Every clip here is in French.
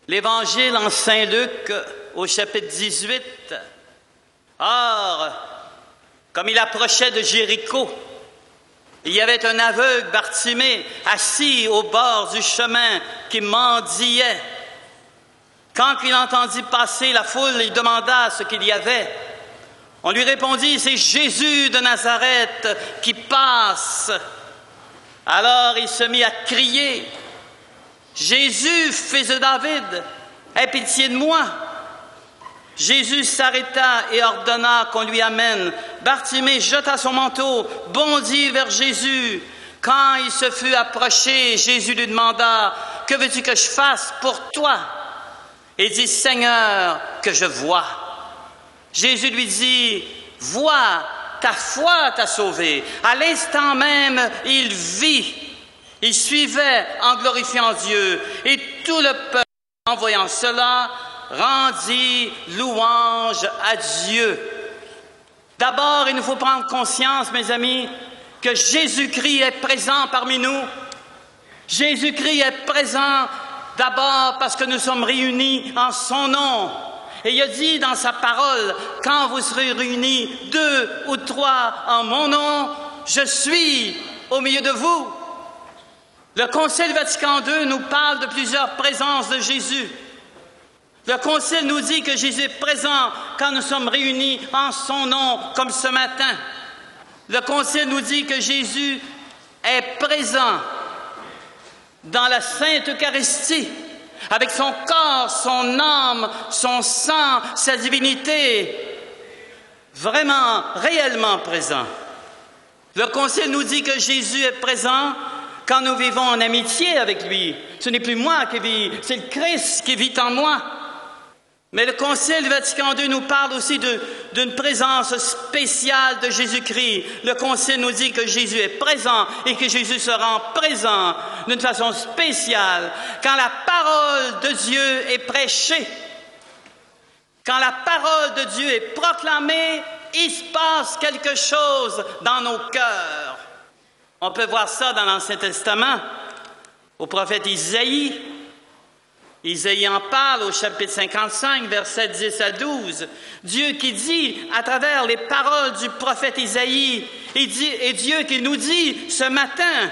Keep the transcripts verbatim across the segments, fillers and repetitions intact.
L'Évangile en Saint Luc au chapitre dix-huit. Or, comme il approchait de Jéricho, il y avait un aveugle, Bartimée, assis au bord du chemin qui mendiait. Quand il entendit passer la foule, il demanda ce qu'il y avait. On lui répondit, « C'est Jésus de Nazareth qui passe. » Alors il se mit à crier, « Jésus, fils de David, aie pitié de moi. » Jésus s'arrêta et ordonna qu'on lui amène. Bartimée jeta son manteau, bondit vers Jésus. Quand il se fut approché, Jésus lui demanda, « Que veux-tu que je fasse pour toi? » Et dit, « Seigneur, que je vois. » Jésus lui dit, « Vois, ta foi t'a sauvé. » À l'instant même, il vit. Il suivait en glorifiant Dieu. Et tout le peuple, en voyant cela, rendit louange à Dieu. D'abord, il nous faut prendre conscience, mes amis, que Jésus-Christ est présent parmi nous. Jésus-Christ est présent d'abord parce que nous sommes réunis en son nom. Et il a dit dans sa parole, « Quand vous serez réunis deux ou trois en mon nom, je suis au milieu de vous. » Le Concile Vatican deux nous parle de plusieurs présences de Jésus. Le Concile nous dit que Jésus est présent quand nous sommes réunis en son nom, comme ce matin. Le Concile nous dit que Jésus est présent dans la Sainte Eucharistie, avec son corps, son âme, son sang, sa divinité, vraiment, réellement présent. Le Concile nous dit que Jésus est présent quand nous vivons en amitié avec lui. Ce n'est plus moi qui vis, c'est le Christ qui vit en moi. Mais le Concile Vatican deux nous parle aussi d'une présence spéciale de Jésus-Christ. Le Concile nous dit que Jésus est présent et que Jésus se rend présent d'une façon spéciale quand la parole de Dieu est prêchée. Quand la parole de Dieu est proclamée, il se passe quelque chose dans nos cœurs. On peut voir ça dans l'Ancien Testament, au prophète Isaïe. Isaïe en parle au chapitre cinquante-cinq, versets dix à douze. Dieu qui dit, à travers les paroles du prophète Isaïe, et, dit, et Dieu qui nous dit ce matin,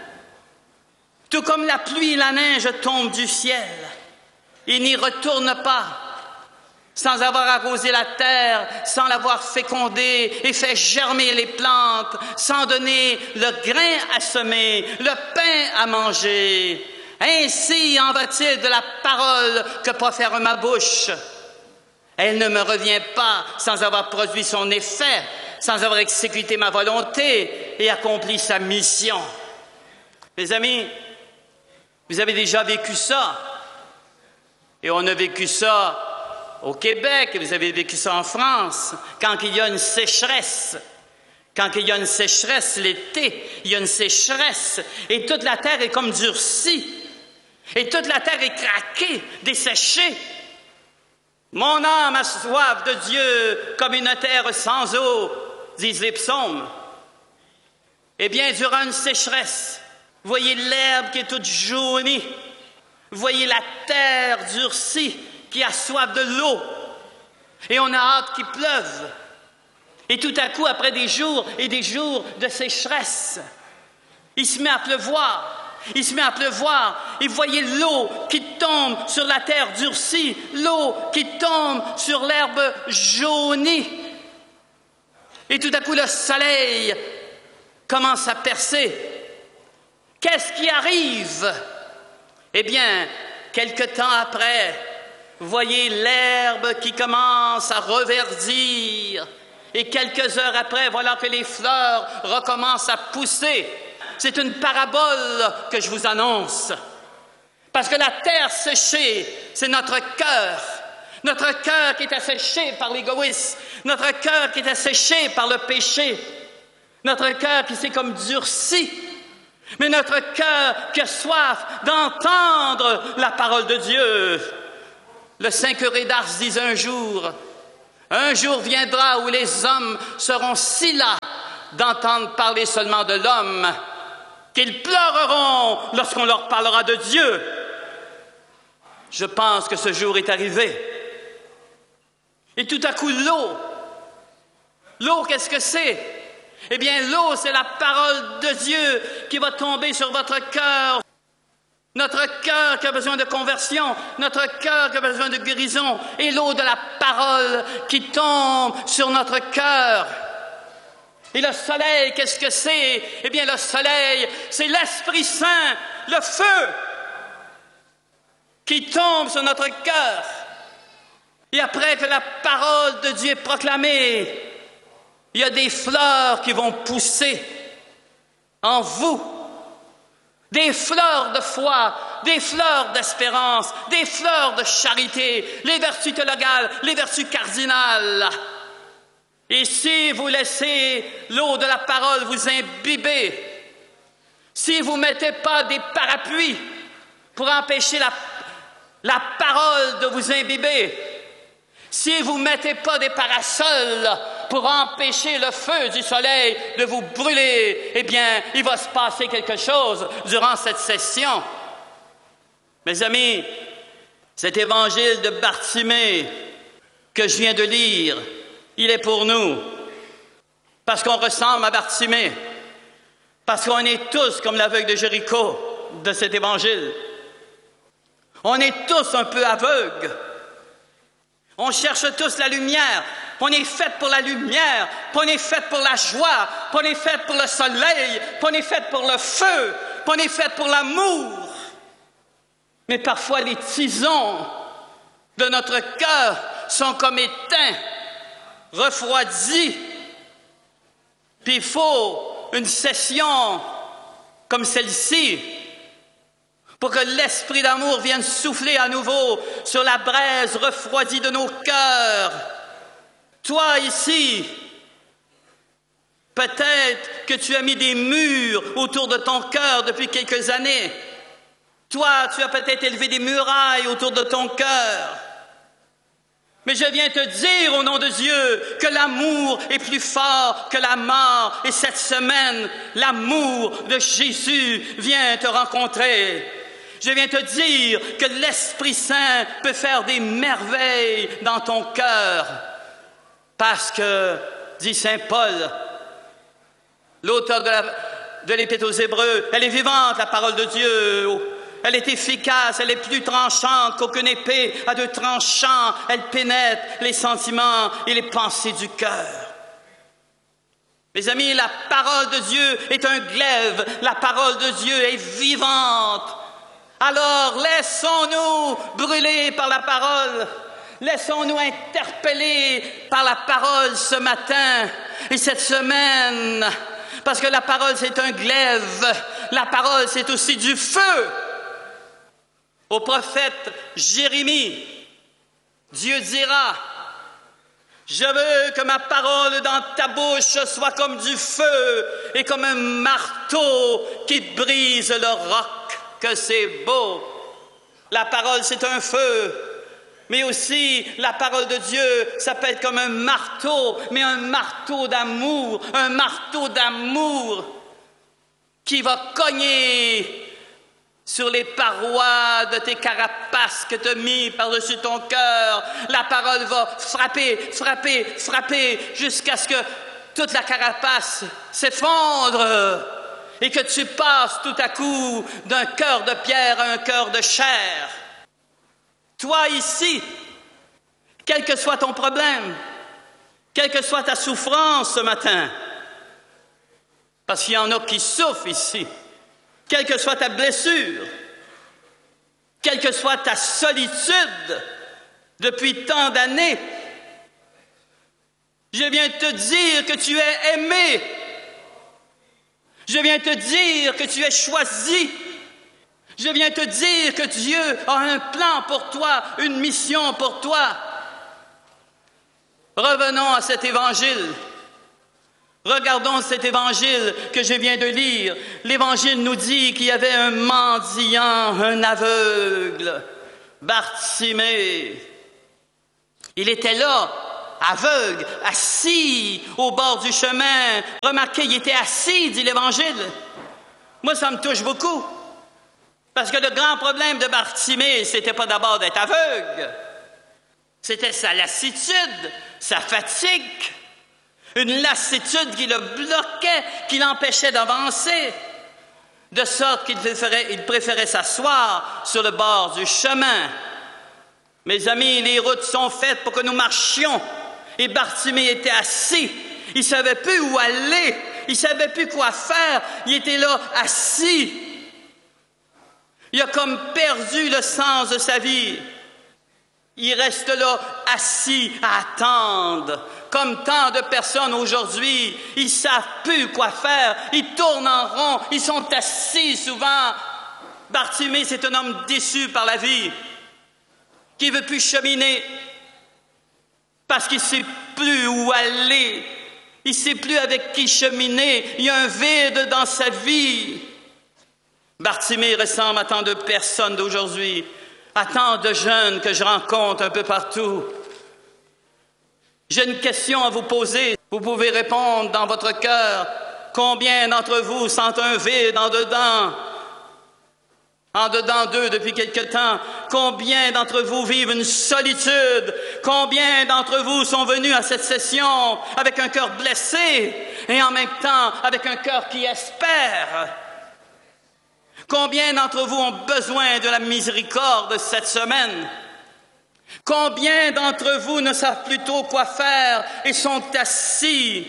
« Tout comme la pluie et la neige tombent du ciel, il n'y retourne pas, sans avoir arrosé la terre, sans l'avoir fécondée et fait germer les plantes, sans donner le grain à semer, le pain à manger. Ainsi en va-t-il de la parole que profère ma bouche. Elle ne me revient pas sans avoir produit son effet, sans avoir exécuté ma volonté et accompli sa mission. » Mes amis, vous avez déjà vécu ça. Et on a vécu ça au Québec, vous avez vécu ça en France, quand il y a une sécheresse. Quand il y a une sécheresse l'été, il y a une sécheresse et toute la terre est comme durcie. Et toute la terre est craquée, desséchée. Mon âme a soif de Dieu comme une terre sans eau, disent les psaumes. Eh bien, durant une sécheresse, voyez l'herbe qui est toute jaunie, voyez la terre durcie qui a soif de l'eau, et on a hâte qu'il pleuve. Et tout à coup, après des jours et des jours de sécheresse, il se met à pleuvoir. Il se met à pleuvoir et voyez l'eau qui tombe sur la terre durcie, l'eau qui tombe sur l'herbe jaunie. Et tout à coup, le soleil commence à percer. Qu'est-ce qui arrive? Eh bien, quelque temps après, voyez l'herbe qui commence à reverdir. Et quelques heures après, voilà que les fleurs recommencent à pousser. C'est une parabole que je vous annonce. Parce que la terre séchée, c'est notre cœur. Notre cœur qui est asséché par l'égoïsme. Notre cœur qui est asséché par le péché. Notre cœur qui s'est comme durci. Mais notre cœur qui a soif d'entendre la parole de Dieu. Le saint curé d'Ars disait un jour, « Un jour viendra où les hommes seront si las d'entendre parler seulement de l'homme, qu'ils pleureront lorsqu'on leur parlera de Dieu. » je pense que ce jour est arrivé. Et tout à coup, l'eau. L'eau, qu'est-ce que c'est? Eh bien, l'eau, c'est la parole de Dieu qui va tomber sur votre cœur. Notre cœur qui a besoin de conversion, notre cœur qui a besoin de guérison, et l'eau de la parole qui tombe sur notre cœur. Et le soleil, qu'est-ce que c'est? Eh bien, le soleil, c'est l'Esprit Saint, le feu qui tombe sur notre cœur. Et après que la parole de Dieu est proclamée, il y a des fleurs qui vont pousser en vous. Des fleurs de foi, des fleurs d'espérance, des fleurs de charité, les vertus théologales, les vertus cardinales. Et si vous laissez l'eau de la parole vous imbiber, si vous ne mettez pas des parapluies pour empêcher la, la parole de vous imbiber, si vous ne mettez pas des parasols pour empêcher le feu du soleil de vous brûler, eh bien, il va se passer quelque chose durant cette session. Mes amis, cet évangile de Bartimée que je viens de lire, il est pour nous. Parce qu'on ressemble à Bartimée. Parce qu'on est tous comme l'aveugle de Jéricho de cet évangile. On est tous un peu aveugles. On cherche tous la lumière. On est fait pour la lumière, on est fait pour la joie, on est fait pour le soleil, on est fait pour le feu, on est fait pour l'amour. Mais parfois les tisons de notre cœur sont comme éteints, refroidis. Puis il faut une session comme celle-ci pour que l'esprit d'amour vienne souffler à nouveau sur la braise refroidie de nos cœurs. Toi ici, peut-être que tu as mis des murs autour de ton cœur depuis quelques années. Toi, tu as peut-être élevé des murailles autour de ton cœur. Mais je viens te dire au nom de Dieu que l'amour est plus fort que la mort. Et cette semaine, l'amour de Jésus vient te rencontrer. Je viens te dire que l'Esprit Saint peut faire des merveilles dans ton cœur. Parce que, dit saint Paul, l'auteur de, la, de l'Épître aux Hébreux, elle est vivante, la parole de Dieu. Elle est efficace, elle est plus tranchante qu'aucune épée à deux tranchants. Elle pénètre les sentiments et les pensées du cœur. Mes amis, la parole de Dieu est un glaive. La parole de Dieu est vivante. Alors, laissons-nous brûler par la parole. Laissons-nous interpeller par la parole ce matin et cette semaine. Parce que la parole, c'est un glaive. La parole, c'est aussi du feu. Au prophète Jérémie, Dieu dira, « Je veux que ma parole dans ta bouche soit comme du feu et comme un marteau qui brise le roc. » Que c'est beau! La parole, c'est un feu. Mais aussi, la parole de Dieu, ça peut être comme un marteau, mais un marteau d'amour, un marteau d'amour qui va cogner sur les parois de tes carapaces que tu as mis par-dessus ton cœur. La parole va frapper, frapper, frapper, jusqu'à ce que toute la carapace s'effondre et que tu passes tout à coup d'un cœur de pierre à un cœur de chair. Toi ici, quel que soit ton problème, quelle que soit ta souffrance ce matin, parce qu'il y en a qui souffrent ici, quelle que soit ta blessure, quelle que soit ta solitude depuis tant d'années, je viens te dire que tu es aimé. Je viens te dire que tu es choisi. Je viens te dire que Dieu a un plan pour toi, une mission pour toi. Revenons à cet évangile. Regardons cet évangile que je viens de lire. L'évangile nous dit qu'il y avait un mendiant, un aveugle, Bartimée. Il était là, aveugle, assis au bord du chemin. Remarquez, il était assis, dit l'Évangile. Moi, ça me touche beaucoup. Parce que le grand problème de Bartimée, c'était pas d'abord d'être aveugle. C'était sa lassitude, sa fatigue. Une lassitude qui le bloquait, qui l'empêchait d'avancer. De sorte qu'il préférait, il préférait s'asseoir sur le bord du chemin. Mes amis, les routes sont faites pour que nous marchions. Et Bartimée était assis. Il ne savait plus où aller. Il ne savait plus quoi faire. Il était là, assis. Il a comme perdu le sens de sa vie. Il reste là, assis, à attendre. Comme tant de personnes aujourd'hui, ils ne savent plus quoi faire. Ils tournent en rond. Ils sont assis souvent. Bartimée, c'est un homme déçu par la vie, qui ne veut plus cheminer parce qu'il ne sait plus où aller. Il ne sait plus avec qui cheminer. Il y a un vide dans sa vie. Bartimée ressemble à tant de personnes d'aujourd'hui, à tant de jeunes que je rencontre un peu partout. J'ai une question à vous poser. Vous pouvez répondre dans votre cœur. Combien d'entre vous sentent un vide en dedans? En dedans d'eux depuis quelque temps. Combien d'entre vous vivent une solitude? Combien d'entre vous sont venus à cette session avec un cœur blessé et en même temps avec un cœur qui espère? Combien d'entre vous ont besoin de la miséricorde cette semaine? Combien d'entre vous ne savent plus trop quoi faire et sont assis?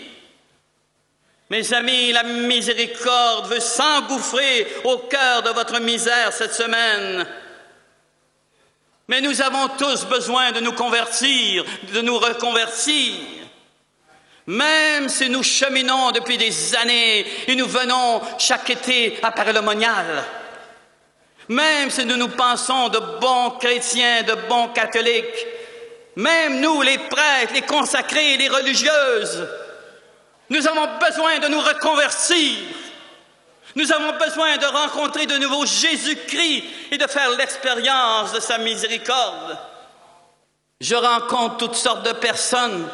Mes amis, la miséricorde veut s'engouffrer au cœur de votre misère cette semaine. Mais nous avons tous besoin de nous convertir, de nous reconvertir. Même si nous cheminons depuis des années et nous venons chaque été à Paray-le-Monial. Même si nous nous pensons de bons chrétiens, de bons catholiques. Même nous, les prêtres, les consacrés, les religieuses. Nous avons besoin de nous reconvertir. Nous avons besoin de rencontrer de nouveau Jésus-Christ et de faire l'expérience de sa miséricorde. Je rencontre toutes sortes de personnes.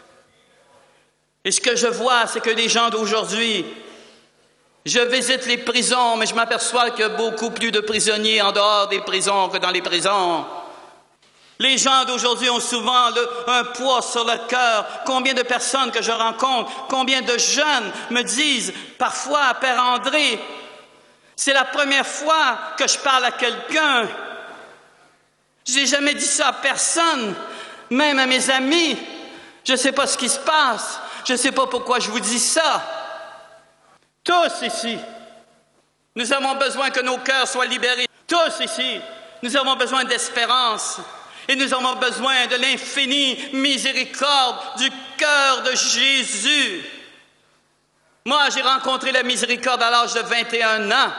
Et ce que je vois, c'est que les gens d'aujourd'hui, je visite les prisons, mais je m'aperçois qu'il y a beaucoup plus de prisonniers en dehors des prisons que dans les prisons. Les gens d'aujourd'hui ont souvent le, un poids sur le cœur. Combien de personnes que je rencontre, combien de jeunes me disent parfois, Père André, c'est la première fois que je parle à quelqu'un. Je n'ai jamais dit ça à personne, même à mes amis. Je ne sais pas ce qui se passe. Je ne sais pas pourquoi je vous dis ça. Tous ici, nous avons besoin que nos cœurs soient libérés. Tous ici, nous avons besoin d'espérance. Et nous avons besoin de l'infinie miséricorde du cœur de Jésus. Moi, j'ai rencontré la miséricorde à l'âge de vingt et un ans.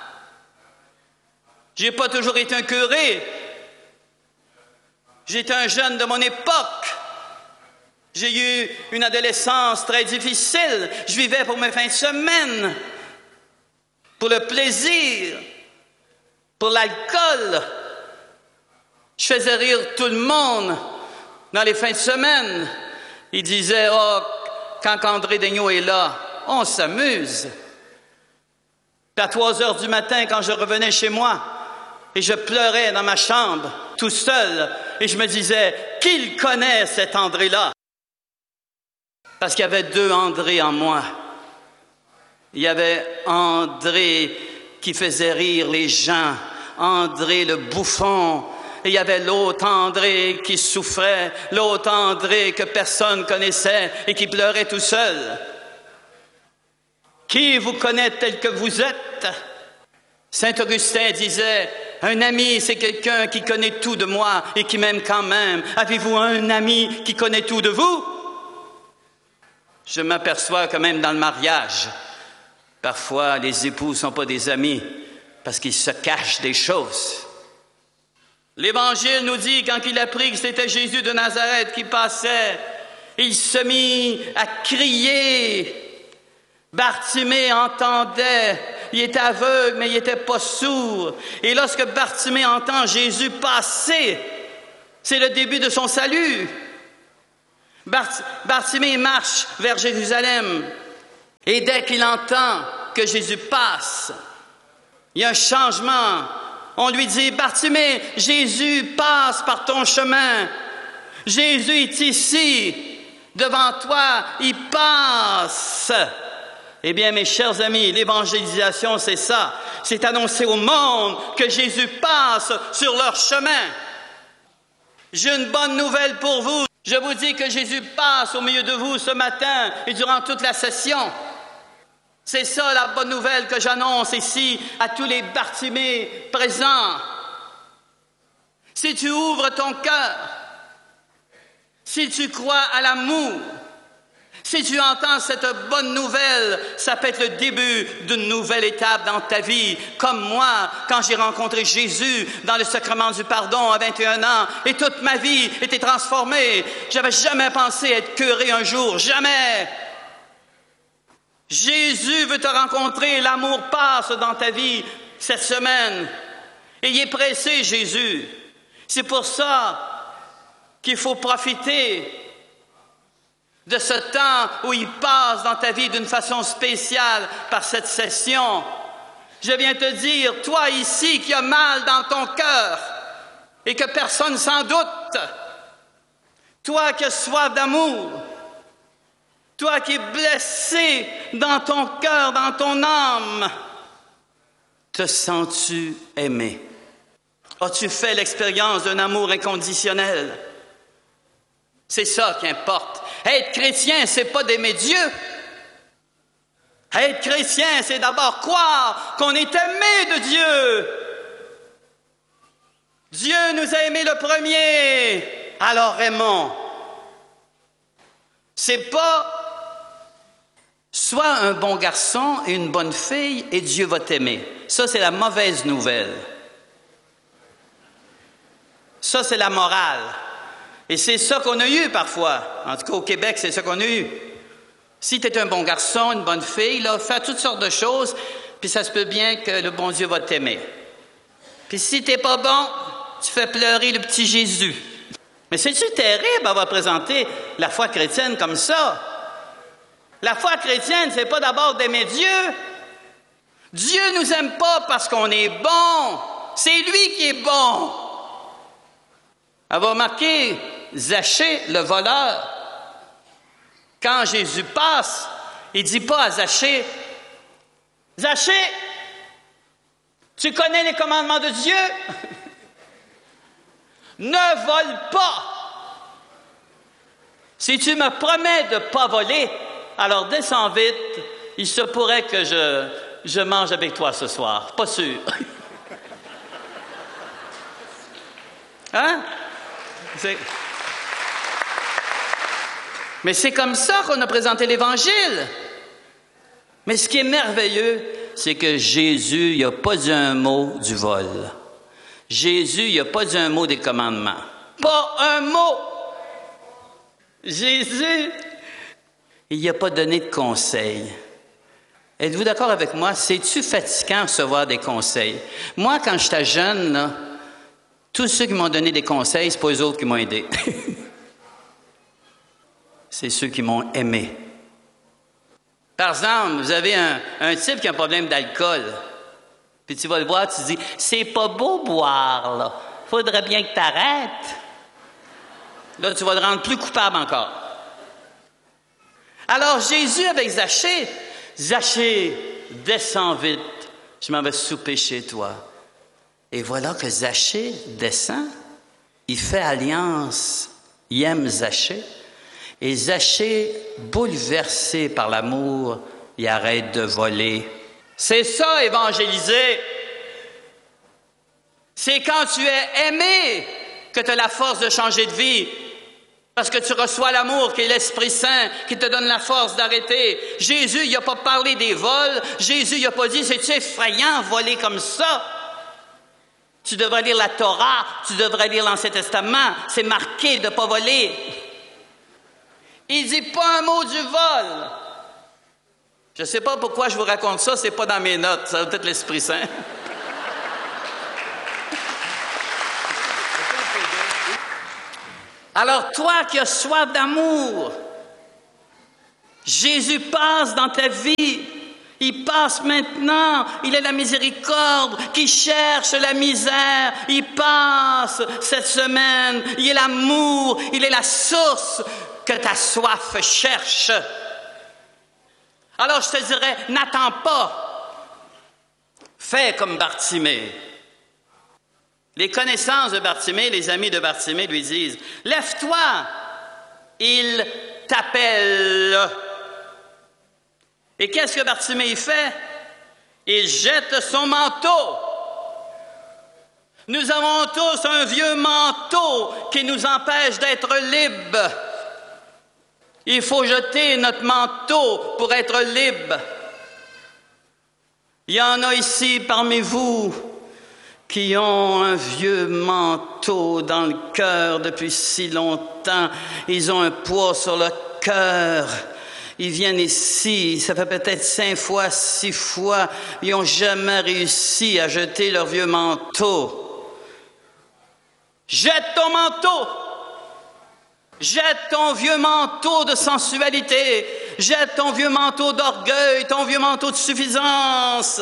Je n'ai pas toujours été un curé. J'étais un jeune de mon époque. J'ai eu une adolescence très difficile. Je vivais pour mes fins de semaine, pour le plaisir, pour l'alcool. Je faisais rire tout le monde dans les fins de semaine. Ils disaient, « Oh, quand André Daigneault est là, on s'amuse. » À trois heures du matin, quand je revenais chez moi, et je pleurais dans ma chambre, tout seul, et je me disais, « Qui le connaît, cet André-là? » Parce qu'il y avait deux André en moi. Il y avait André qui faisait rire les gens, André le bouffon. Et il y avait l'autre André qui souffrait, l'autre André que personne connaissait et qui pleurait tout seul. Qui vous connaît tel que vous êtes? Saint Augustin disait, un ami, c'est quelqu'un qui connaît tout de moi et qui m'aime quand même. Avez-vous un ami qui connaît tout de vous? Je m'aperçois que même dans le mariage, parfois les époux ne sont pas des amis parce qu'ils se cachent des choses. L'Évangile nous dit, quand il apprit que c'était Jésus de Nazareth qui passait, il se mit à crier. Bartimée entendait. Il était aveugle, mais il n'était pas sourd. Et lorsque Bartimée entend Jésus passer, c'est le début de son salut. Bart- Bartimée marche vers Jérusalem. Et dès qu'il entend que Jésus passe, il y a un changement On lui dit, Bartimée, Jésus passe par ton chemin. Jésus est ici, devant toi, il passe. Eh bien, mes chers amis, l'évangélisation, c'est ça. C'est annoncer au monde que Jésus passe sur leur chemin. J'ai une bonne nouvelle pour vous. Je vous dis que Jésus passe au milieu de vous ce matin et durant toute la session. C'est ça la bonne nouvelle que j'annonce ici à tous les Bartimées présents. Si tu ouvres ton cœur, si tu crois à l'amour, si tu entends cette bonne nouvelle, ça peut être le début d'une nouvelle étape dans ta vie. Comme moi, quand j'ai rencontré Jésus dans le sacrement du pardon à vingt et un ans, et toute ma vie était transformée. Je n'avais jamais pensé être curé un jour, jamais. Jésus veut te rencontrer, l'amour passe dans ta vie cette semaine. Et il est pressé, Jésus. C'est pour ça qu'il faut profiter de ce temps où il passe dans ta vie d'une façon spéciale par cette session. Je viens te dire, toi ici qui as mal dans ton cœur et que personne s'en doute, toi qui as soif d'amour, toi qui es blessé dans ton cœur, dans ton âme, te sens-tu aimé? As-tu fait l'expérience d'un amour inconditionnel? C'est ça qui importe. Être chrétien, c'est pas d'aimer Dieu. Être chrétien, c'est d'abord croire qu'on est aimé de Dieu. Dieu nous a aimés le premier. Alors aimons. C'est pas sois un bon garçon et une bonne fille et Dieu va t'aimer. Ça, c'est la mauvaise nouvelle. Ça, c'est la morale. Et c'est ça qu'on a eu parfois. En tout cas, au Québec, c'est ça qu'on a eu. Si tu es un bon garçon, une bonne fille, là, fais toutes sortes de choses, puis ça se peut bien que le bon Dieu va t'aimer. Puis si tu n'es pas bon, tu fais pleurer le petit Jésus. Mais c'est-tu terrible d'avoir présenté la foi chrétienne comme ça? La foi chrétienne, c'est pas d'abord d'aimer Dieu. Dieu nous aime pas parce qu'on est bon. C'est lui qui est bon. Elle va remarquer Zachée, le voleur. Quand Jésus passe, il ne dit pas à Zachée, « Zachée, tu connais les commandements de Dieu? Ne vole pas. Si tu me promets de ne pas voler, alors descends vite, il se pourrait que je, je mange avec toi ce soir. Pas sûr. » Hein? C'est... Mais c'est comme ça qu'on a présenté l'Évangile. Mais ce qui est merveilleux, c'est que Jésus, il n'a pas dit un mot du vol. Jésus, il n'a pas dit un mot des commandements. Pas un mot. Jésus, il n'a pas donné de conseils. Êtes-vous d'accord avec moi? C'est-tu fatigant de recevoir des conseils? Moi, quand j'étais jeune, là, tous ceux qui m'ont donné des conseils, ce n'est pas eux autres qui m'ont aidé. C'est ceux qui m'ont aimé. Par exemple, vous avez un, un type qui a un problème d'alcool. Puis tu vas le voir, tu te dis, c'est pas beau boire, là. Faudrait bien que tu arrêtes. Là, tu vas le rendre plus coupable encore. Alors, Jésus avec Zachée, Zachée, descends vite, je m'en vais souper chez toi. Et voilà que Zachée descend, il fait alliance, il aime Zachée. Et Zachée, bouleversé par l'amour, il arrête de voler. C'est ça, évangéliser. C'est quand tu es aimé que tu as la force de changer de vie. Parce que tu reçois l'amour qui est l'Esprit Saint, qui te donne la force d'arrêter. Jésus, il n'a pas parlé des vols. Jésus, il n'a pas dit, c'est-tu effrayant voler comme ça? Tu devrais lire la Torah, tu devrais lire l'Ancien Testament. C'est marqué de ne pas voler. Il ne dit pas un mot du vol. Je ne sais pas pourquoi je vous raconte ça, c'est pas dans mes notes, ça va peut-être l'Esprit Saint. Alors toi qui as soif d'amour, Jésus passe dans ta vie, Il passe maintenant, il est la miséricorde qui cherche la misère. Il passe cette semaine, il est l'amour, il est la source que ta soif cherche. Alors je te dirais, n'attends pas, fais comme Bartimée. Les connaissances de Bartimée, les amis de Bartimée lui disent, lève-toi, il t'appelle. Et qu'est-ce que Bartimée fait? Il jette son manteau. Nous avons tous un vieux manteau qui nous empêche d'être libres. Il faut jeter notre manteau pour être libre. Il y en a ici parmi vous qui ont un vieux manteau dans le cœur depuis si longtemps. Ils ont un poids sur le cœur. Ils viennent ici, ça fait peut-être cinq fois, six fois, ils n'ont jamais réussi à jeter leur vieux manteau. Jette ton manteau! Jette ton vieux manteau de sensualité, jette ton vieux manteau d'orgueil, ton vieux manteau de suffisance.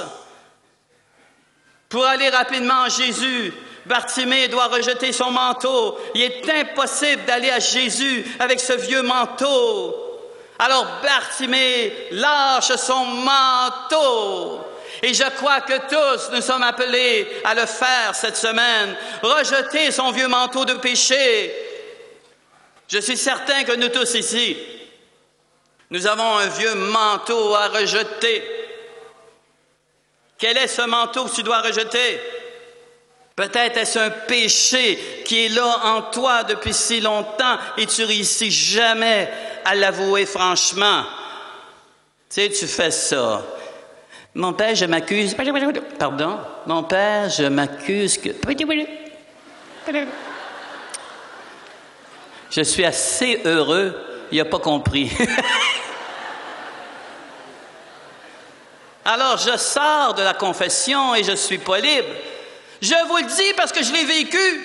Pour aller rapidement à Jésus, Bartimée doit rejeter son manteau. Il est impossible d'aller à Jésus avec ce vieux manteau. Alors Bartimée lâche son manteau. Et je crois que tous nous sommes appelés à le faire cette semaine. Rejeter son vieux manteau de péché. Je suis certain que nous tous ici, nous avons un vieux manteau à rejeter. Quel est ce manteau que tu dois rejeter? Peut-être est-ce un péché qui est là en toi depuis si longtemps et tu réussis jamais à l'avouer franchement. Tu sais, tu fais ça. Mon père, je m'accuse. Pardon? Mon père, je m'accuse que... Je suis assez heureux, il n'a pas compris. Alors, je sors de la confession et je ne suis pas libre. Je vous le dis parce que je l'ai vécu.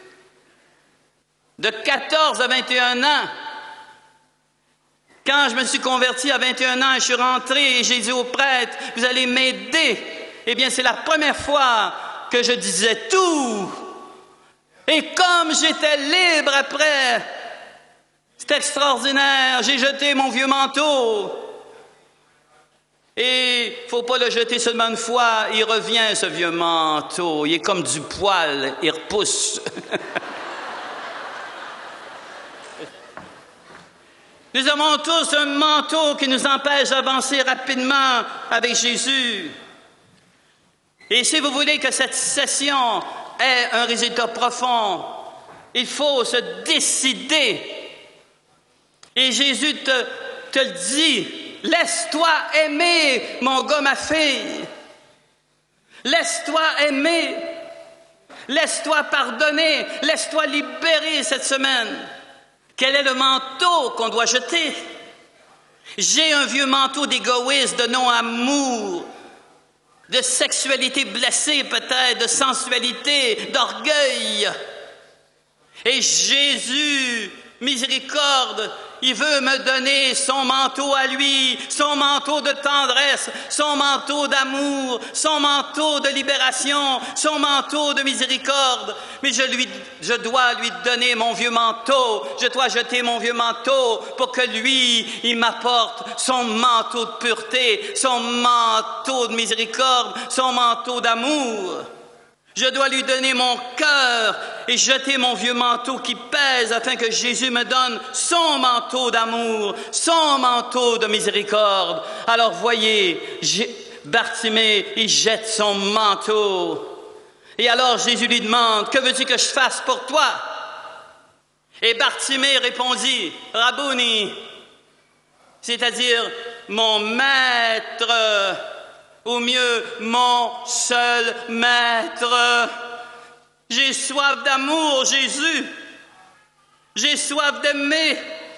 De quatorze à vingt et un ans, quand je me suis converti à vingt et un ans, je suis rentré et j'ai dit au prêtre, vous allez m'aider. Eh bien, c'est la première fois que je disais tout. Et comme j'étais libre après, c'est extraordinaire, j'ai jeté mon vieux manteau. Et il ne faut pas le jeter seulement une fois, il revient ce vieux manteau, il est comme du poil, il repousse. Nous avons tous un manteau qui nous empêche d'avancer rapidement avec Jésus. Et si vous voulez que cette session ait un résultat profond, il faut se décider. Et Jésus te, te le dit, laisse-toi aimer, mon gars, ma fille. Laisse-toi aimer. Laisse-toi pardonner. Laisse-toi libérer cette semaine. Quel est le manteau qu'on doit jeter? J'ai un vieux manteau d'égoïsme, de non-amour, de sexualité blessée peut-être, de sensualité, d'orgueil. Et Jésus, miséricorde, il veut me donner son manteau à lui, son manteau de tendresse, son manteau d'amour, son manteau de libération, son manteau de miséricorde. Mais je, lui, je dois lui donner mon vieux manteau, je dois jeter mon vieux manteau pour que lui, il m'apporte son manteau de pureté, son manteau de miséricorde, son manteau d'amour. Je dois lui donner mon cœur et jeter mon vieux manteau qui pèse afin que Jésus me donne son manteau d'amour, son manteau de miséricorde. Alors voyez, Bartimée, il jette son manteau. Et alors Jésus lui demande, que veux-tu que je fasse pour toi? Et Bartimée répondit, Rabouni, c'est-à-dire mon maître. Ou mieux, mon seul maître. J'ai soif d'amour, Jésus. J'ai soif d'aimer.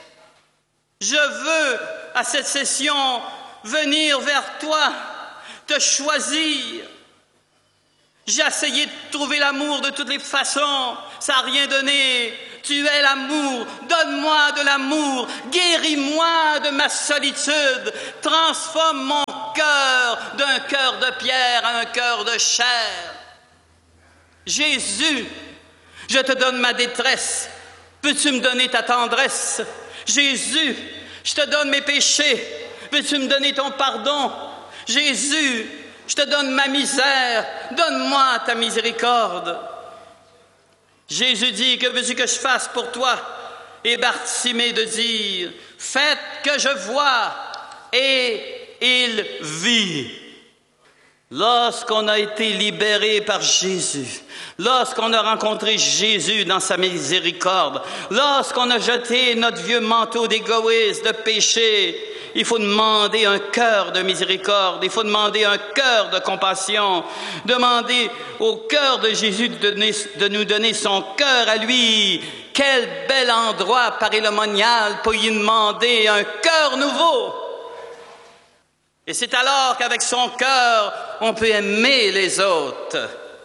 Je veux, à cette session, venir vers toi, te choisir. J'ai essayé de trouver l'amour de toutes les façons. Ça n'a rien donné. Tu es l'amour. Donne-moi de l'amour. Guéris-moi de ma solitude. Transforme mon cœur d'un cœur de pierre à un cœur de chair. Jésus, je te donne ma détresse. Peux-tu me donner ta tendresse? Jésus, je te donne mes péchés. Peux-tu me donner ton pardon? Jésus, je te donne ma misère. Donne-moi ta miséricorde. Jésus dit, que veux-tu que je fasse pour toi? Et Bartimée de dire, faites que je vois. Et il vit. Lorsqu'on a été libéré par Jésus, lorsqu'on a rencontré Jésus dans sa miséricorde, lorsqu'on a jeté notre vieux manteau d'égoïsme, de péché, il faut demander un cœur de miséricorde, il faut demander un cœur de compassion, demander au cœur de Jésus de, donner, de nous donner son cœur à lui. Quel bel endroit, Paris le Monial, pour y demander un cœur nouveau. Et c'est alors qu'avec son cœur, on peut aimer les autres.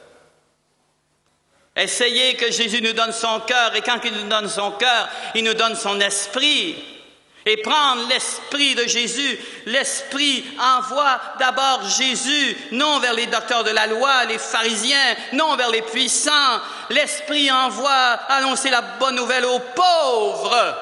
Essayez que Jésus nous donne son cœur, et quand il nous donne son cœur, il nous donne son esprit. Et prendre l'esprit de Jésus, l'esprit envoie d'abord Jésus, non vers les docteurs de la loi, les pharisiens, non vers les puissants. L'esprit envoie annoncer la bonne nouvelle aux pauvres.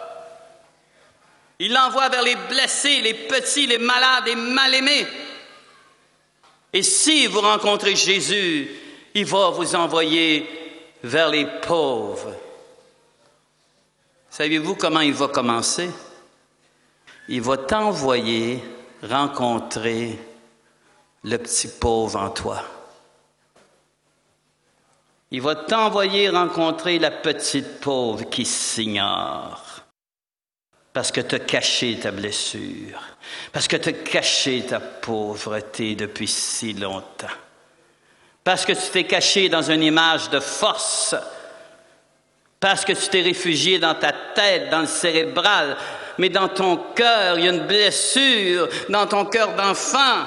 Il l'envoie vers les blessés, les petits, les malades et mal-aimés. Et si vous rencontrez Jésus, il va vous envoyer vers les pauvres. Savez-vous comment il va commencer? Il va t'envoyer rencontrer le petit pauvre en toi. Il va t'envoyer rencontrer la petite pauvre qui s'ignore. Parce que tu as caché ta blessure, parce que tu as caché ta pauvreté depuis si longtemps, parce que tu t'es caché dans une image de force, parce que tu t'es réfugié dans ta tête, dans le cérébral, mais dans ton cœur, il y a une blessure, dans ton cœur d'enfant.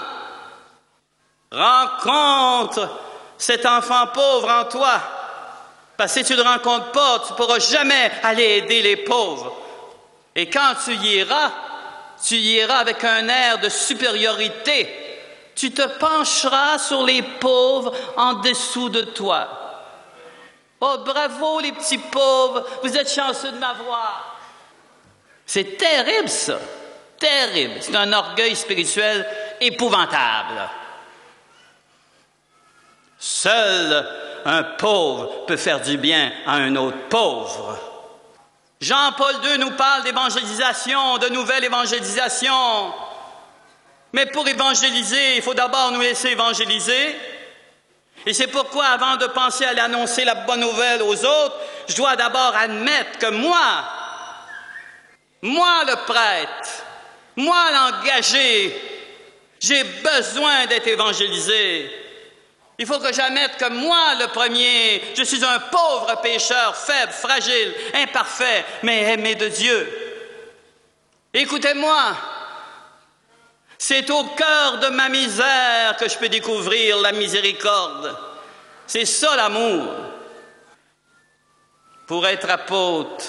Rencontre cet enfant pauvre en toi, parce que si tu ne le rencontres pas, tu ne pourras jamais aller aider les pauvres. Et quand tu y iras, tu y iras avec un air de supériorité. Tu te pencheras sur les pauvres en dessous de toi. Oh, bravo les petits pauvres, vous êtes chanceux de m'avoir. C'est terrible ça, terrible. C'est un orgueil spirituel épouvantable. Seul un pauvre peut faire du bien à un autre pauvre. Jean-Paul deux nous parle d'évangélisation, de nouvelle évangélisation. Mais pour évangéliser, il faut d'abord nous laisser évangéliser. Et c'est pourquoi, avant de penser à aller annoncer la bonne nouvelle aux autres, je dois d'abord admettre que moi, moi le prêtre, moi l'engagé, j'ai besoin d'être évangélisé. Il faut que j'admette que moi, le premier, je suis un pauvre pécheur, faible, fragile, imparfait, mais aimé de Dieu. Écoutez-moi, c'est au cœur de ma misère que je peux découvrir la miséricorde. C'est ça l'amour. Pour être apôtre,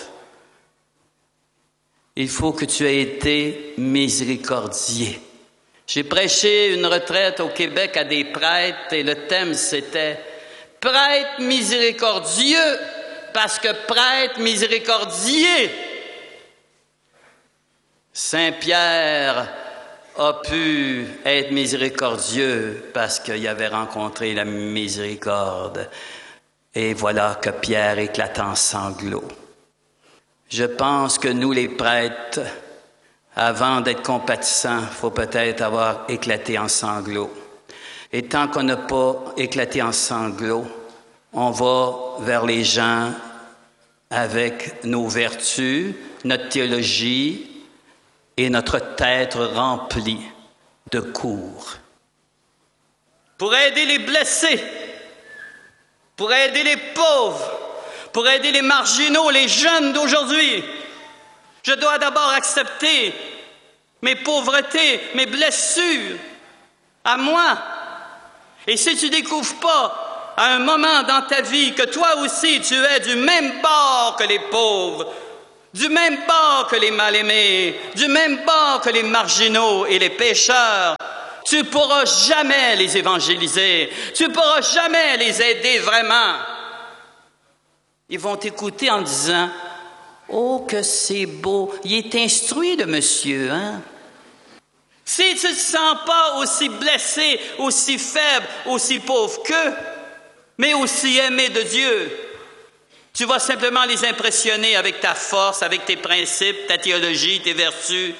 il faut que tu aies été miséricordieux. J'ai prêché une retraite au Québec à des prêtres et le thème c'était « Prêtre miséricordieux » parce que prêtre miséricordieux. Saint Pierre a pu être miséricordieux parce qu'il avait rencontré la miséricorde. Et voilà que Pierre éclate en sanglots. Je pense que nous les prêtres, avant d'être compatissants, il faut peut-être avoir éclaté en sanglots. Et tant qu'on n'a pas éclaté en sanglots, on va vers les gens avec nos vertus, notre théologie et notre tête remplie de cours. Pour aider les blessés, pour aider les pauvres, pour aider les marginaux, les jeunes d'aujourd'hui, je dois d'abord accepter mes pauvretés, mes blessures à moi. Et si tu ne découvres pas à un moment dans ta vie que toi aussi tu es du même bord que les pauvres, du même bord que les mal-aimés, du même bord que les marginaux et les pécheurs. Tu ne pourras jamais les évangéliser, tu ne pourras jamais les aider vraiment. Ils vont t'écouter en disant « Oh, que c'est beau, il est instruit de monsieur, hein? » Si tu ne te sens pas aussi blessé, aussi faible, aussi pauvre qu'eux, mais aussi aimé de Dieu, tu vas simplement les impressionner avec ta force, avec tes principes, ta théologie, tes vertus.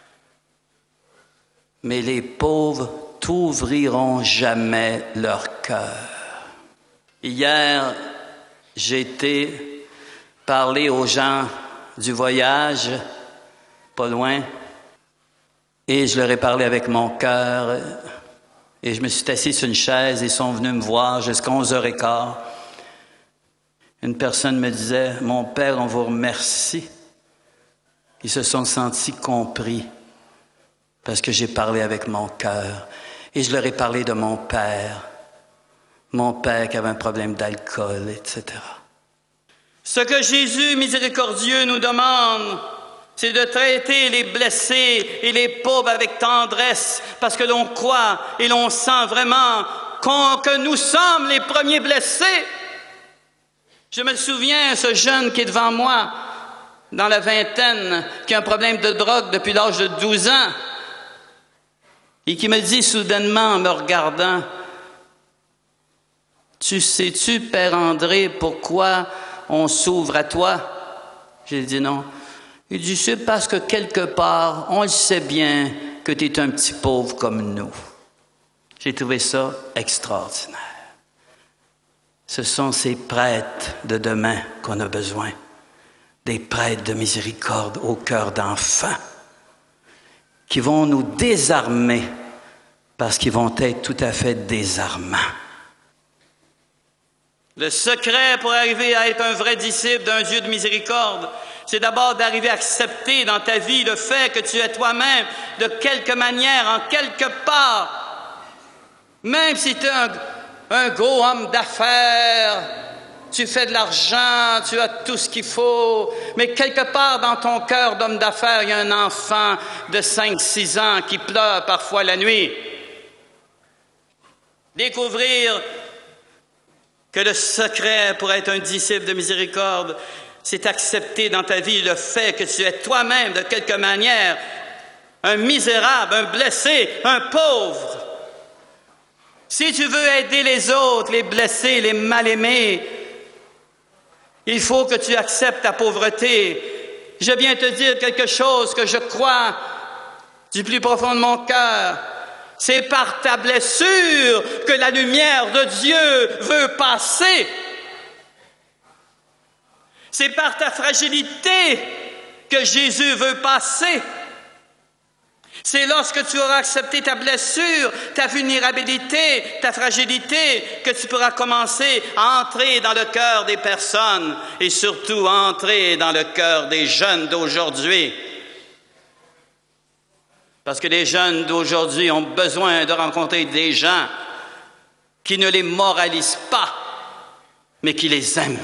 Mais les pauvres t'ouvriront jamais leur cœur. Hier, j'ai été parler aux gens du voyage, pas loin, et je leur ai parlé avec mon cœur, et je me suis assis sur une chaise, et ils sont venus me voir jusqu'à onze heures quinze. Une personne me disait, « Mon père, on vous remercie. » Ils se sont sentis compris parce que j'ai parlé avec mon cœur. Et je leur ai parlé de mon père, mon père qui avait un problème d'alcool, et cetera. Ce que Jésus miséricordieux nous demande, c'est de traiter les blessés et les pauvres avec tendresse, parce que l'on croit et l'on sent vraiment qu'on, que nous sommes les premiers blessés. Je me souviens, ce jeune qui est devant moi, dans la vingtaine, qui a un problème de drogue depuis l'âge de douze ans, et qui me dit soudainement en me regardant, « Tu sais-tu, Père André, pourquoi on s'ouvre à toi? » J'ai dit non. Il dit, « C'est parce que quelque part, on le sait bien que tu es un petit pauvre comme nous. » J'ai trouvé ça extraordinaire. Ce sont ces prêtres de demain qu'on a besoin, des prêtres de miséricorde au cœur d'enfants, qui vont nous désarmer parce qu'ils vont être tout à fait désarmants. Le secret pour arriver à être un vrai disciple d'un Dieu de miséricorde, c'est d'abord d'arriver à accepter dans ta vie le fait que tu es toi-même, de quelque manière, en quelque part, même si tu es un, un gros homme d'affaires, tu fais de l'argent, tu as tout ce qu'il faut, mais quelque part dans ton cœur d'homme d'affaires, il y a un enfant de cinq six ans qui pleure parfois la nuit. Découvrir que le secret pour être un disciple de miséricorde, c'est accepter dans ta vie le fait que tu es toi-même, de quelque manière, un misérable, un blessé, un pauvre. Si tu veux aider les autres, les blessés, les mal-aimés, il faut que tu acceptes ta pauvreté. Je viens te dire quelque chose que je crois du plus profond de mon cœur. C'est par ta blessure que la lumière de Dieu veut passer. C'est par ta fragilité que Jésus veut passer. C'est lorsque tu auras accepté ta blessure, ta vulnérabilité, ta fragilité, que tu pourras commencer à entrer dans le cœur des personnes et surtout à entrer dans le cœur des jeunes d'aujourd'hui. Parce que les jeunes d'aujourd'hui ont besoin de rencontrer des gens qui ne les moralisent pas, mais qui les aiment.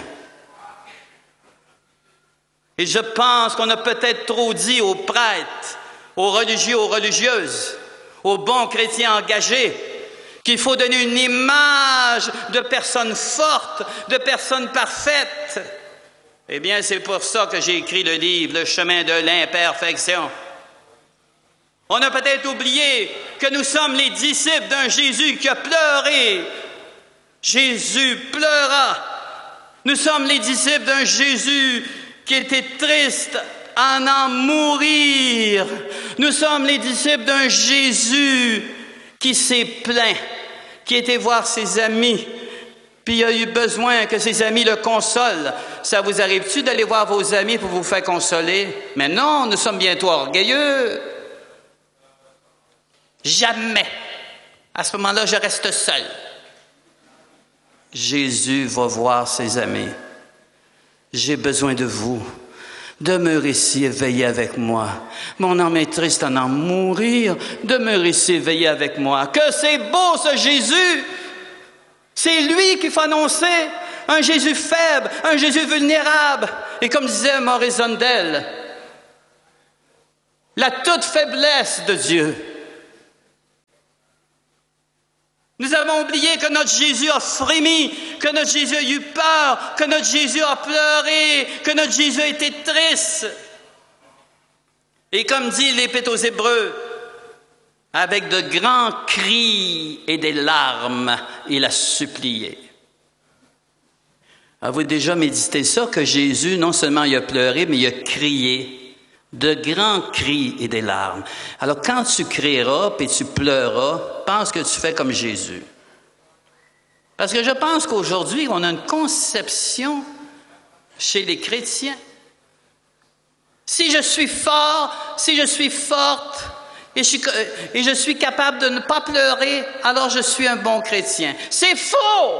Et je pense qu'on a peut-être trop dit aux prêtres, aux religieux, aux religieuses, aux bons chrétiens engagés, qu'il faut donner une image de personnes fortes, de personnes parfaites. Eh bien, c'est pour ça que j'ai écrit le livre « Le chemin de l'imperfection ». On a peut-être oublié que nous sommes les disciples d'un Jésus qui a pleuré. Jésus pleura. Nous sommes les disciples d'un Jésus qui était triste à en mourir. Nous sommes les disciples d'un Jésus qui s'est plaint, qui était voir ses amis, puis il a eu besoin que ses amis le consolent. Ça vous arrive-tu d'aller voir vos amis pour vous faire consoler? Mais non, nous sommes bientôt orgueilleux. Jamais. À ce moment-là, je reste seul. Jésus va voir ses amis. J'ai besoin de vous. Demeurez ici et veillez avec moi. Mon âme est triste à en mourir. Demeurez ici et veillez avec moi. Que c'est beau ce Jésus! C'est lui qu'il faut annoncer. Un Jésus faible, un Jésus vulnérable, Et comme disait Maurice Zondel, la toute faiblesse de Dieu. Nous avons oublié que notre Jésus a frémi, que notre Jésus a eu peur, que notre Jésus a pleuré, que notre Jésus a été triste. Et comme dit l'Épître aux Hébreux, avec de grands cris et des larmes, il a supplié. Avez-vous déjà médité ça, que Jésus, non seulement il a pleuré, mais il a crié. De grands cris et des larmes. Alors, quand tu crieras et tu pleuras, pense que tu fais comme Jésus. Parce que je pense qu'aujourd'hui, on a une conception chez les chrétiens. Si je suis fort, si je suis forte, et je suis, et je suis capable de ne pas pleurer, alors je suis un bon chrétien. C'est faux!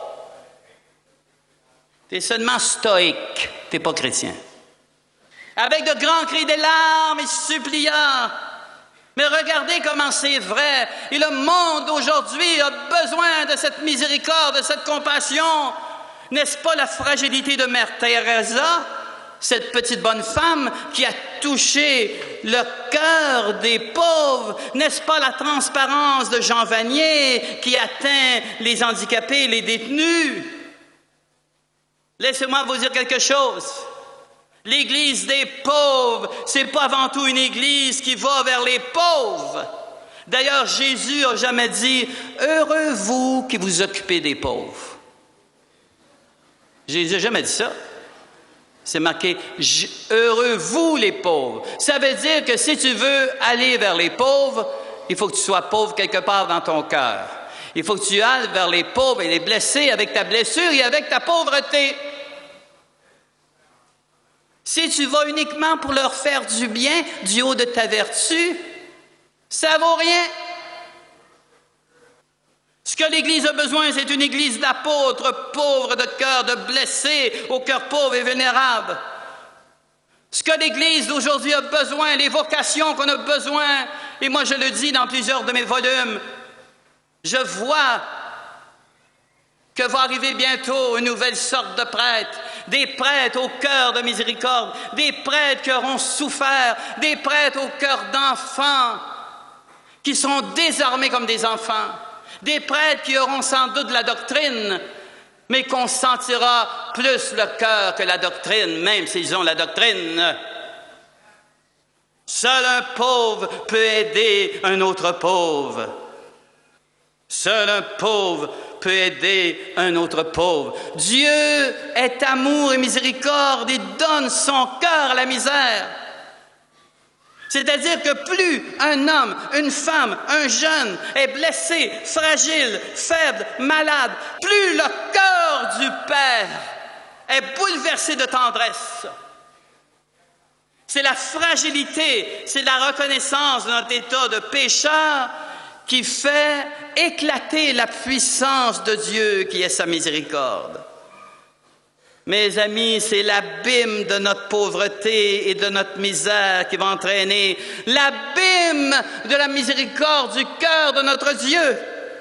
Tu es seulement stoïque, tu n'es pas chrétien. Avec de grands cris des larmes et suppliants. Mais regardez comment c'est vrai. Et le monde aujourd'hui a besoin de cette miséricorde, de cette compassion. N'est-ce pas la fragilité de Mère Teresa, cette petite bonne femme qui a touché le cœur des pauvres? N'est-ce pas la transparence de Jean Vanier qui atteint les handicapés et les détenus? Laissez-moi vous dire quelque chose. L'Église des pauvres, c'est pas avant tout une Église qui va vers les pauvres. D'ailleurs, Jésus n'a jamais dit « Heureux vous qui vous occupez des pauvres ». Jésus n'a jamais dit ça. C'est marqué « Heureux vous les pauvres ». Ça veut dire que si tu veux aller vers les pauvres, il faut que tu sois pauvre quelque part dans ton cœur. Il faut que tu ailles vers les pauvres et les blessés avec ta blessure et avec ta pauvreté. Si tu vas uniquement pour leur faire du bien du haut de ta vertu, ça vaut rien. Ce que l'Église a besoin, c'est une Église d'apôtres pauvres de cœur, de blessés, au cœur pauvre et vénérable. Ce que l'Église d'aujourd'hui a besoin, les vocations qu'on a besoin, et moi je le dis dans plusieurs de mes volumes, je vois que va arriver bientôt une nouvelle sorte de prêtre, des prêtres au cœur de miséricorde, des prêtres qui auront souffert, des prêtres au cœur d'enfants, qui seront désarmés comme des enfants, des prêtres qui auront sans doute la doctrine, mais qu'on sentira plus le cœur que la doctrine, même s'ils ont la doctrine. Seul un pauvre peut aider un autre pauvre. Seul un pauvre peut aider un autre pauvre. Dieu est amour et miséricorde et donne son cœur à la misère. C'est-à-dire que plus un homme, une femme, un jeune est blessé, fragile, faible, malade, plus le cœur du Père est bouleversé de tendresse. C'est la fragilité, c'est la reconnaissance de notre état de pécheur qui fait éclater la puissance de Dieu qui est sa miséricorde. Mes amis, c'est l'abîme de notre pauvreté et de notre misère qui va entraîner l'abîme de la miséricorde du cœur de notre Dieu.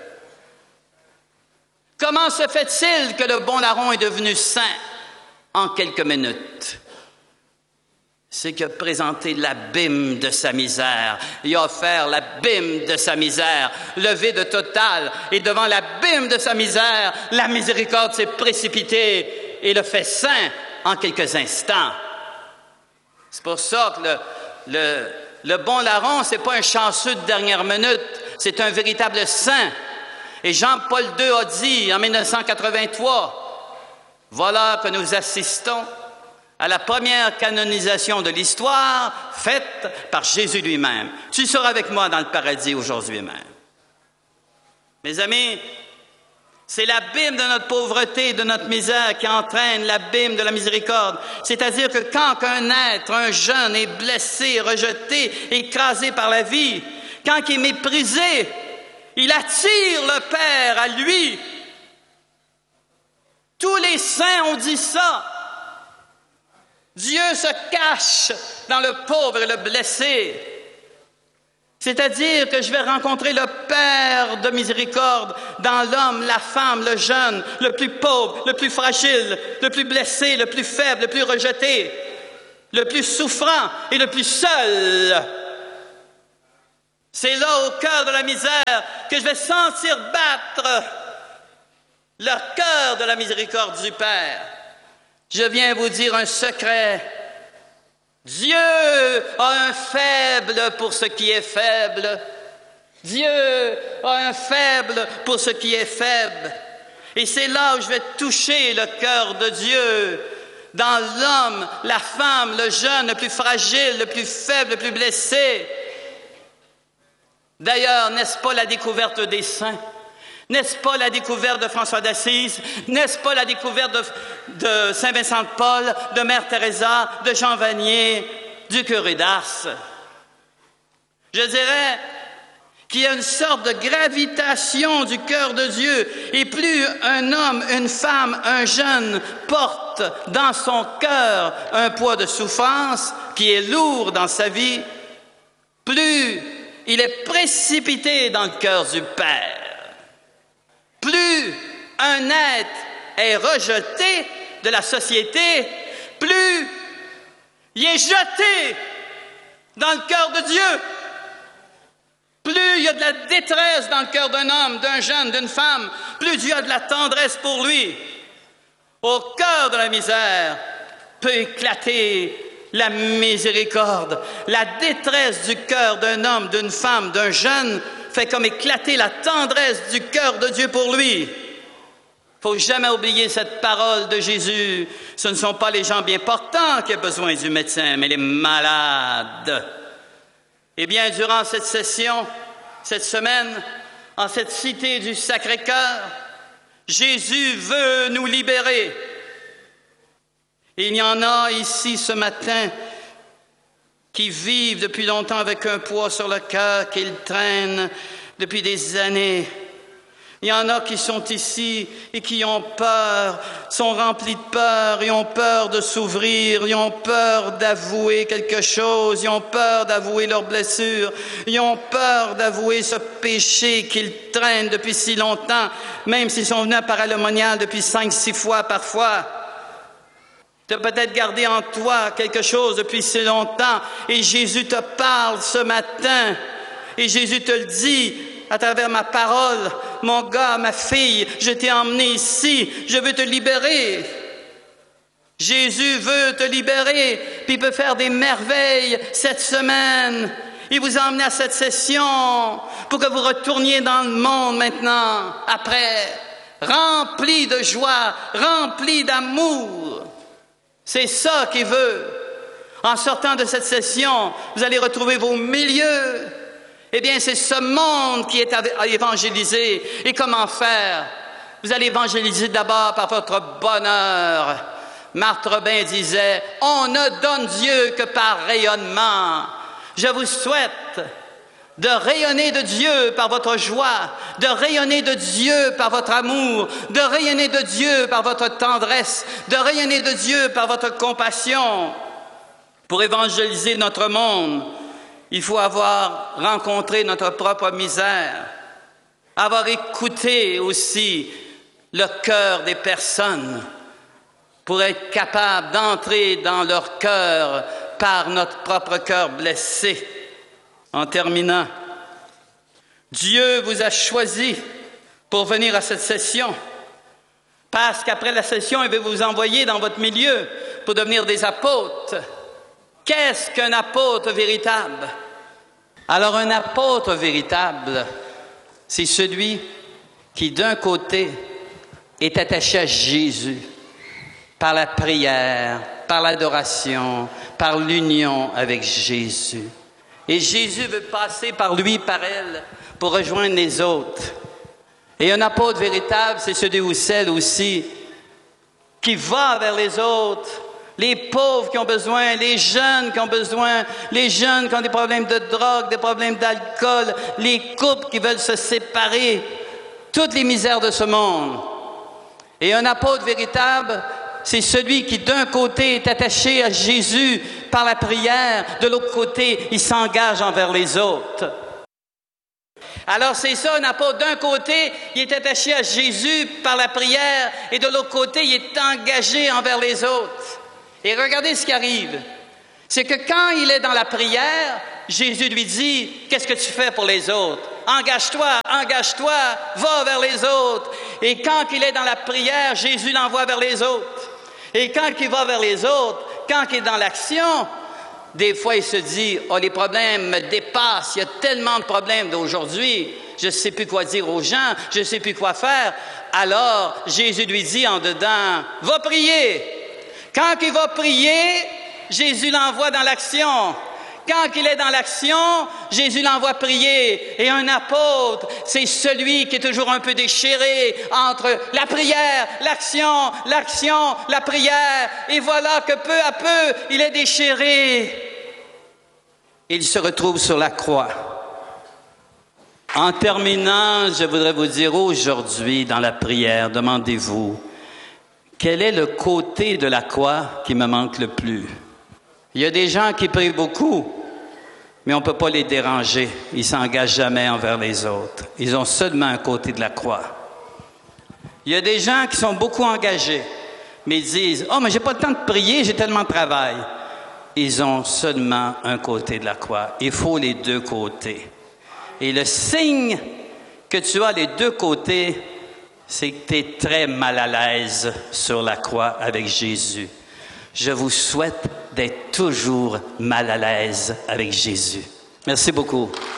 Comment se fait-il que le bon larron est devenu saint en quelques minutes? C'est qu'il a présenté l'abîme de sa misère. Il a offert l'abîme de sa misère, levé de total. Et devant l'abîme de sa misère, la miséricorde s'est précipitée et le fait saint en quelques instants. C'est pour ça que le, le, le bon larron, ce n'est pas un chanceux de dernière minute, c'est un véritable saint. Et Jean-Paul deux a dit en mille neuf cent quatre-vingt-trois, « Voilà que nous assistons à la première canonisation de l'histoire faite par Jésus lui-même. Tu seras avec moi dans le paradis aujourd'hui même. » Mes amis, c'est l'abîme de notre pauvreté et de notre misère qui entraîne l'abîme de la miséricorde. C'est-à-dire que quand un être, un jeune, est blessé, rejeté, écrasé par la vie, quand il est méprisé, il attire le Père à lui. Tous les saints ont dit ça. Dieu se cache dans le pauvre et le blessé. C'est-à-dire que je vais rencontrer le Père de miséricorde dans l'homme, la femme, le jeune, le plus pauvre, le plus fragile, le plus blessé, le plus faible, le plus rejeté, le plus souffrant et le plus seul. C'est là, au cœur de la misère, que je vais sentir battre le cœur de la miséricorde du Père. Je viens vous dire un secret. Dieu a un faible pour ce qui est faible. Dieu a un faible pour ce qui est faible. Et c'est là où je vais toucher le cœur de Dieu, dans l'homme, la femme, le jeune, le plus fragile, le plus faible, le plus blessé. D'ailleurs, n'est-ce pas la découverte des saints? N'est-ce pas la découverte de François d'Assise? N'est-ce pas la découverte de, de Saint Vincent de Paul, de Mère Teresa, de Jean Vanier, du curé d'Ars? Je dirais qu'il y a une sorte de gravitation du cœur de Dieu. Et plus un homme, une femme, un jeune porte dans son cœur un poids de souffrance qui est lourd dans sa vie, plus il est précipité dans le cœur du Père. Plus un être est rejeté de la société, plus il est jeté dans le cœur de Dieu. Plus il y a de la détresse dans le cœur d'un homme, d'un jeune, d'une femme, plus Dieu a de la tendresse pour lui. Au cœur de la misère peut éclater la miséricorde. La détresse du cœur d'un homme, d'une femme, d'un jeune fait comme éclater la tendresse du cœur de Dieu pour lui. Il ne faut jamais oublier cette parole de Jésus. Ce ne sont pas les gens bien portants qui ont besoin du médecin, mais les malades. Eh bien, durant cette session, cette semaine, en cette cité du Sacré-Cœur, Jésus veut nous libérer. Et il y en a ici ce matin qui vivent depuis longtemps avec un poids sur le cœur qu'ils traînent depuis des années. Il y en a qui sont ici et qui ont peur, sont remplis de peur, ils ont peur de s'ouvrir, ils ont peur d'avouer quelque chose, ils ont peur d'avouer leurs blessures, ils ont peur d'avouer ce péché qu'ils traînent depuis si longtemps, même s'ils sont venus à Paray-le-Monial depuis cinq, six fois parfois. Tu as peut-être gardé en toi quelque chose depuis si longtemps et Jésus te parle ce matin et Jésus te le dit à travers ma parole. Mon gars, ma fille, je t'ai emmené ici, je veux te libérer. Jésus veut te libérer, puis il peut faire des merveilles cette semaine. Il vous a emmené à cette session pour que vous retourniez dans le monde maintenant, après, rempli de joie, rempli d'amour. C'est ça qu'il veut. En sortant de cette session, vous allez retrouver vos milieux. Eh bien, c'est ce monde qui est à évangéliser. Et comment faire? Vous allez évangéliser d'abord par votre bonheur. Marthe Robin disait, « On ne donne Dieu que par rayonnement. » Je vous souhaite de rayonner de Dieu par votre joie, de rayonner de Dieu par votre amour, de rayonner de Dieu par votre tendresse, de rayonner de Dieu par votre compassion. Pour évangéliser notre monde, il faut avoir rencontré notre propre misère, avoir écouté aussi le cœur des personnes pour être capable d'entrer dans leur cœur par notre propre cœur blessé. En terminant, Dieu vous a choisi pour venir à cette session, parce qu'après la session, il va vous envoyer dans votre milieu pour devenir des apôtres. Qu'est-ce qu'un apôtre véritable? Alors, un apôtre véritable, c'est celui qui, d'un côté, est attaché à Jésus par la prière, par l'adoration, par l'union avec Jésus. Et Jésus veut passer par lui, par elle, pour rejoindre les autres. Et un apôtre véritable, c'est celui ou celle aussi qui va vers les autres, les pauvres qui ont besoin, les jeunes qui ont besoin, les jeunes qui ont des problèmes de drogue, des problèmes d'alcool, les couples qui veulent se séparer, toutes les misères de ce monde. Et un apôtre véritable, c'est celui qui, d'un côté, est attaché à Jésus par la prière, de l'autre côté, il s'engage envers les autres. Alors c'est ça, un apôtre, d'un côté, il est attaché à Jésus par la prière, et de l'autre côté, il est engagé envers les autres. Et regardez ce qui arrive. C'est que quand il est dans la prière, Jésus lui dit, qu'est-ce que tu fais pour les autres? Engage-toi, engage-toi, va vers les autres. Et quand il est dans la prière, Jésus l'envoie vers les autres. Et quand il va vers les autres, quand il est dans l'action, des fois il se dit, oh, les problèmes me dépassent, il y a tellement de problèmes d'aujourd'hui, je ne sais plus quoi dire aux gens, je ne sais plus quoi faire. Alors Jésus lui dit en dedans, va prier. Quand il va prier, Jésus l'envoie dans l'action. Quand il est dans l'action, Jésus l'envoie prier. Et un apôtre, c'est celui qui est toujours un peu déchiré entre la prière, l'action, l'action, la prière. Et voilà que peu à peu, il est déchiré. Il se retrouve sur la croix. En terminant, je voudrais vous dire aujourd'hui, dans la prière, demandez-vous, quel est le côté de la croix qui me manque le plus? Il y a des gens qui prient beaucoup, mais on ne peut pas les déranger. Ils ne s'engagent jamais envers les autres. Ils ont seulement un côté de la croix. Il y a des gens qui sont beaucoup engagés, mais ils disent « Oh, mais j'ai pas le temps de prier, j'ai tellement de travail. » Ils ont seulement un côté de la croix. Il faut les deux côtés. Et le signe que tu as les deux côtés, c'est que tu es très mal à l'aise sur la croix avec Jésus. Je vous souhaite d'être toujours mal à l'aise avec Jésus. Merci beaucoup.